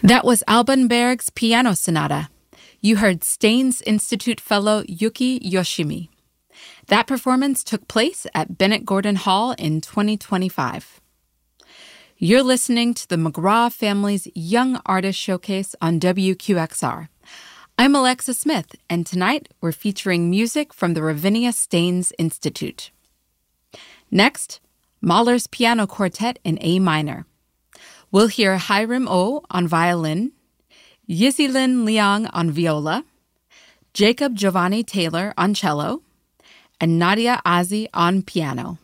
That was Alban Berg's Piano Sonata. You heard Staines Institute fellow Yuki Yoshimi. That performance took place at Bennett Gordon Hall in 2025. You're listening to the McGraw Family's Young Artist Showcase on WQXR. I'm Alexa Smith, and tonight we're featuring music from the Ravinia Staines Institute. Next, Mahler's Piano Quartet in A minor. We'll hear Hiram Oh on violin, Yizilin Liang on viola, Jacob Giovanni Taylor on cello, and Nadia Azi on piano.